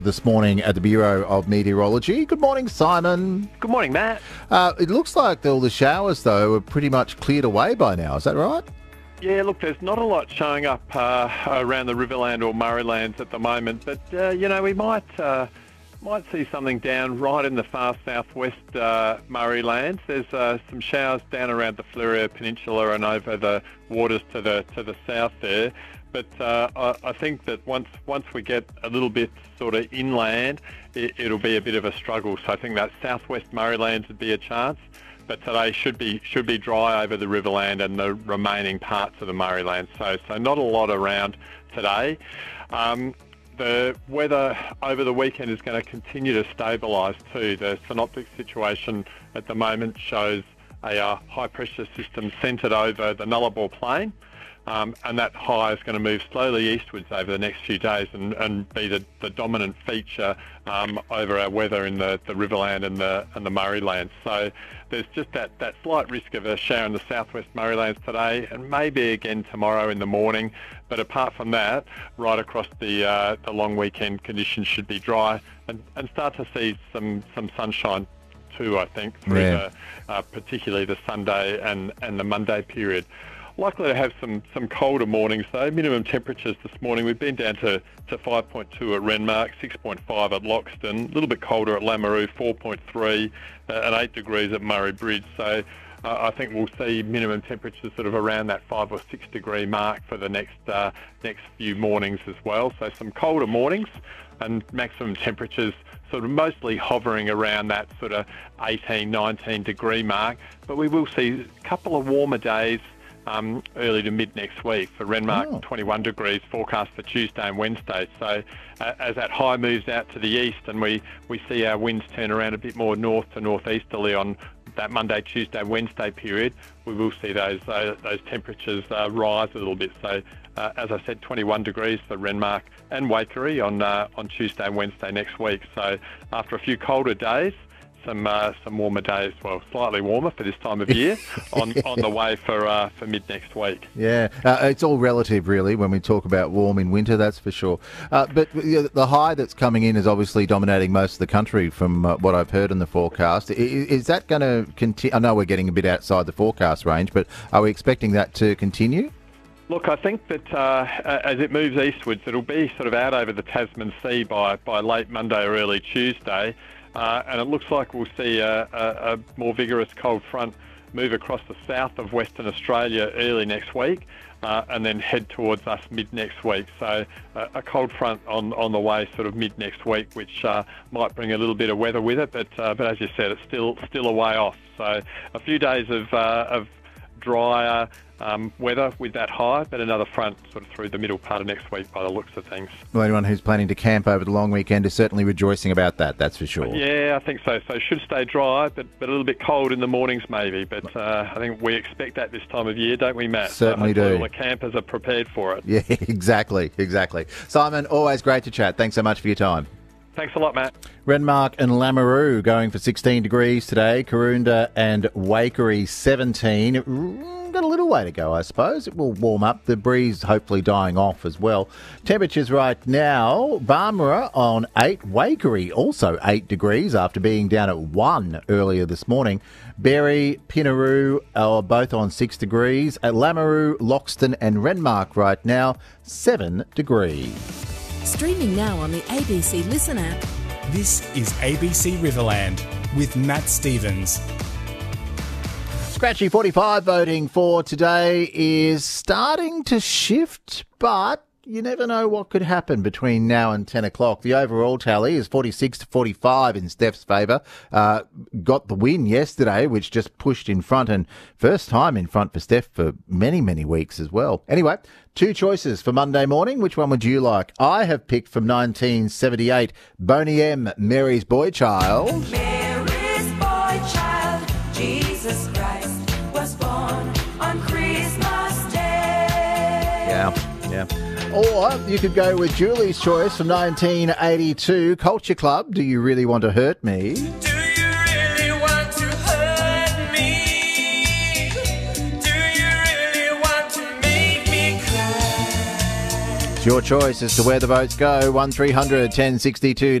This morning at the Bureau of Meteorology. Good morning, Simon. Good morning, Matt. It looks like all the showers, though, are pretty much cleared away by now. Is that right? Yeah, look, there's not a lot showing up around the Riverland or Murraylands at the moment, but, we might see something down right in the far southwest Murraylands. There's some showers down around the Fleurieu Peninsula and over the waters to the south there. But I think that once we get a little bit sort of inland, it'll be a bit of a struggle. So I think that southwest Murraylands would be a chance. But today should be dry over the Riverland and the remaining parts of the Murraylands. So not a lot around today. The weather over the weekend is going to continue to stabilise too. The synoptic situation at the moment shows a high pressure system centred over the Nullarbor Plain. And that high is going to move slowly eastwards over the next few days and be the dominant feature over our weather in the Riverland and the Murraylands. So there's just that slight risk of a shower in the southwest Murraylands today and maybe again tomorrow in the morning. But apart from that, right across the long weekend, conditions should be dry and start to see some sunshine too, I think, through particularly the Sunday and the Monday period. Likely to have some colder mornings though. Minimum temperatures this morning, we've been down to 5.2 at Renmark, 6.5 at Loxton, a little bit colder at Lameroo, 4.3 and 8 degrees at Murray Bridge. So I think we'll see minimum temperatures sort of around that 5 or 6 degree mark for the next few mornings as well. So some colder mornings and maximum temperatures sort of mostly hovering around that sort of 18, 19 degree mark. But we will see a couple of warmer days early to mid next week. For Renmark, 21 degrees forecast for Tuesday and Wednesday. So as that high moves out to the east and we see our winds turn around a bit more north to northeasterly on that Monday, Tuesday, Wednesday period, we will see those temperatures rise a little bit. So as I said, 21 degrees for Renmark and Waikerie on Tuesday and Wednesday next week. So after a few colder days, some warmer days, well, slightly warmer for this time of year, on the way for mid next week. Yeah, it's all relative, really, when we talk about warm in winter, that's for sure. But the high that's coming in is obviously dominating most of the country from what I've heard in the forecast. Is that going to continue? I know we're getting a bit outside the forecast range, but are we expecting that to continue? Look, I think that as it moves eastwards, it'll be sort of out over the Tasman Sea by late Monday or early Tuesday. And it looks like we'll see a more vigorous cold front move across the south of Western Australia early next week and then head towards us mid next week. So a cold front on the way sort of mid next week, which might bring a little bit of weather with it. But as you said, it's still a way off. So a few days of drier weather with that high, but another front sort of through the middle part of next week by the looks of things. Well, anyone who's planning to camp over the long weekend is certainly rejoicing about that, that's for sure. Yeah, I think so. So it should stay dry, but a little bit cold in the mornings maybe. But I think we expect that this time of year, don't we, Matt? Certainly do. All the campers are prepared for it. Yeah, exactly. Simon, always great to chat. Thanks so much for your time. Thanks a lot, Matt. Renmark and Lameroo going for 16 degrees today. Karoonda and Waikerie 17. Got a little way to go, I suppose. It will warm up. The breeze hopefully dying off as well. Temperatures right now, Barmera on 8. Waikerie also 8 degrees after being down at 1 earlier this morning. Berry, Pinnaroo are both on 6 degrees. At Lameroo, Loxton and Renmark right now, 7 degrees. Streaming now on the ABC Listen app. This is ABC Riverland with Matt Stevens. Scratchy 45 voting for today is starting to shift, but you never know what could happen between now and 10 o'clock. The overall tally is 46 to 45 in Steph's favour. Got the win yesterday, which just pushed in front, and first time in front for Steph for many, many weeks as well. Anyway, two choices for Monday morning. Which one would you like? I have picked from 1978, Boney M, Mary's Boy Child. Mary's Boy Child, Jesus Christ was born on Christmas Day. Yeah. Or you could go with Julie's choice from 1982, Culture Club, Do You Really Want to Hurt Me? Do you really want to hurt me? Do you really want to make me cry? It's your choice as to where the votes go. 1300 1062